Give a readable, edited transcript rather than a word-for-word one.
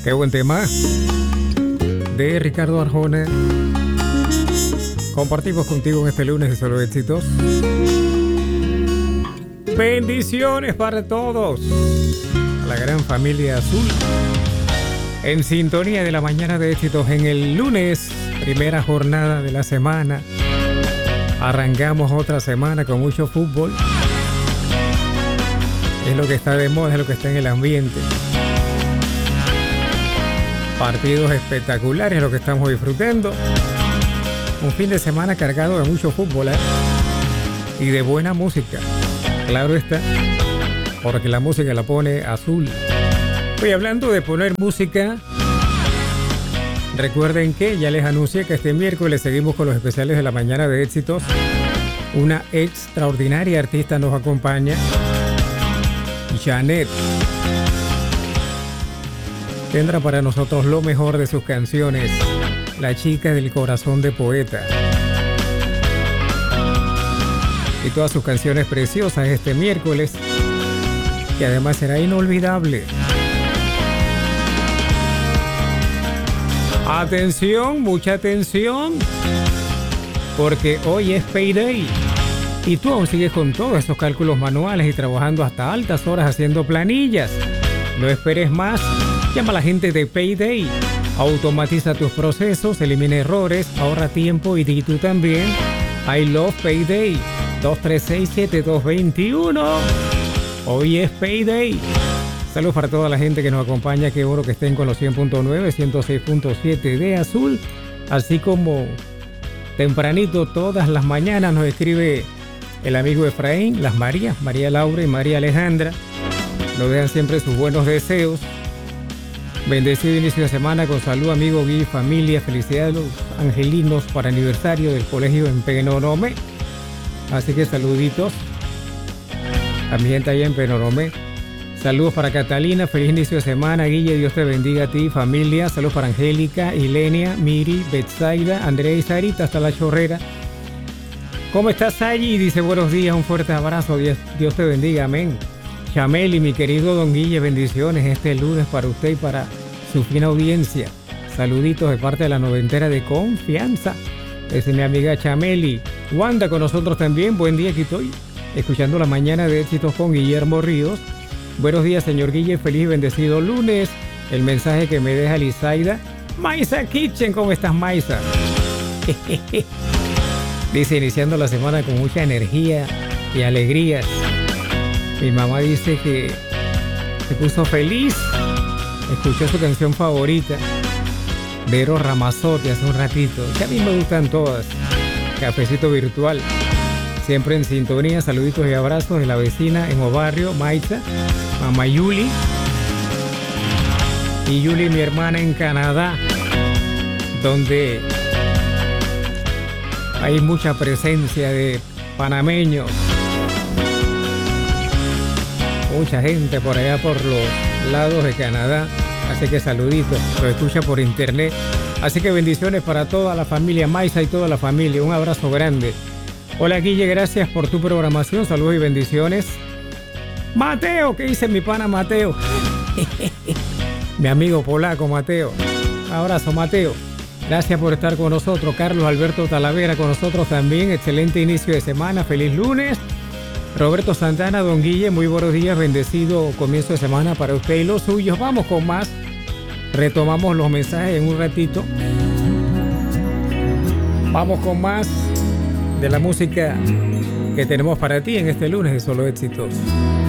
Qué buen tema de Ricardo Arjona. Compartimos contigo en este lunes de Solo Éxitos. Bendiciones para todos. A la gran familia azul. En sintonía de la mañana de éxitos en el lunes, primera jornada de la semana. Arrancamos otra semana con mucho fútbol. Es lo que está de moda, es lo que está en el ambiente. Partidos espectaculares, lo que estamos disfrutando. Un fin de semana cargado de mucho fútbol, y de buena música. Claro está, porque la música la pone azul. Hoy hablando de poner música, recuerden que ya les anuncié que este miércoles seguimos con los especiales de la mañana de éxitos. Una extraordinaria artista nos acompaña, Janet. Tendrá para nosotros lo mejor de sus canciones, La chica del corazón de poeta. Y todas sus canciones preciosas este miércoles, que además será inolvidable. Atención, mucha atención, porque hoy es Payday y tú aún sigues con todos esos cálculos manuales y trabajando hasta altas horas haciendo planillas. No esperes más, llama a la gente de Payday. Automatiza tus procesos, elimina errores, ahorra tiempo y di tú también. I love Payday. 236-7221. Hoy es Payday. Saludos para toda la gente que nos acompaña. Qué bueno que estén con los 100.9, 106.7 de azul. Así como tempranito todas las mañanas nos escribe el amigo Efraín, las Marías, María Laura y María Alejandra. Nos dejan siempre sus buenos deseos. Bendecido inicio de semana con salud, amigo, Gui, familia. Felicidades a los angelinos para aniversario del colegio en Penonomé. Así que saluditos a mi gente allá en Penonomé. Saludos para Catalina, feliz inicio de semana. Guille, Dios te bendiga a ti, familia. Saludos para Angélica, Ilenia, Miri, Betsaida, Andrea y Sarita, hasta La Chorrera. ¿Cómo estás, Sayi? Dice buenos días, un fuerte abrazo. Dios te bendiga, amén. Chameli, mi querido don Guille, bendiciones este lunes para usted y para su fina audiencia. Saluditos de parte de la noventera de confianza. Es mi amiga Chameli. Wanda con nosotros también. Buen día, aquí estoy escuchando la mañana de éxitos con Guillermo Ríos. Buenos días, señor Guille. Feliz y bendecido lunes. El mensaje que me deja Lizaida. Maisa Kitchen, ¿cómo estás, Maisa? Dice, iniciando la semana con mucha energía y alegría. Mi mamá dice que se puso feliz. Escuchó su canción favorita, Vero Ramazotti, hace un ratito. Que a mí me gustan todas. Cafecito virtual. Siempre en sintonía. Saluditos y abrazos de la vecina en Obarrio, Maitza, mamá Yuli. Y Yuli, mi hermana en Canadá, donde hay mucha presencia de panameños. Mucha gente por allá por los lados de Canadá. Así que saluditos. Lo escucha por internet. Así que bendiciones para toda la familia Maisa y toda la familia. Un abrazo grande. Hola, Guille, gracias por tu programación. Saludos y bendiciones. Mateo, ¿qué dice mi pana Mateo? Mi amigo polaco Mateo. Un abrazo, Mateo. Gracias por estar con nosotros. Carlos Alberto Talavera con nosotros también. Excelente inicio de semana. Feliz lunes. Roberto Santana, don Guille, muy buenos días. Bendecido comienzo de semana para usted y los suyos. Vamos con más. Retomamos los mensajes en un ratito. Vamos con más de la música que tenemos para ti en este lunes de Solo Éxitos.